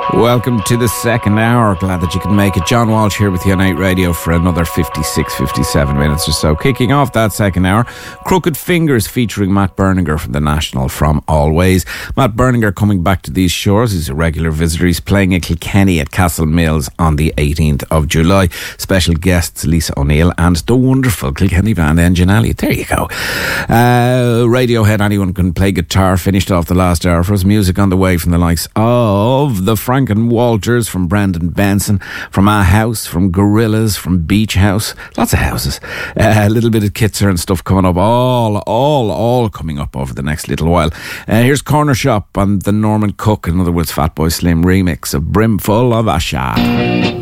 Welcome to the second hour. Glad that you can make it. John Walsh here with you on 8 Radio for another 56, 57 minutes or so. Kicking off that second hour, Crooked Fingers featuring Matt Berninger from The National from Always. Matt Berninger coming back to these shores. He's a regular visitor. He's playing at Kilkenny at Castle Mills on the 18th of July. Special guests Lisa O'Neill and the wonderful Kilkenny band Engine Alley. There you go. Radiohead, anyone can play guitar. Finished off the last hour for us. Music on the way from the likes of the Frank and Walters, from Brendan Benson, from Our House, from Gorillaz, from Beach House, lots of houses, a little bit of Kitzer and stuff coming up, all coming up over the next little while. Here's Corner Shop on the Norman Cook, in other words Fatboy Slim remix of Brimful of Asha.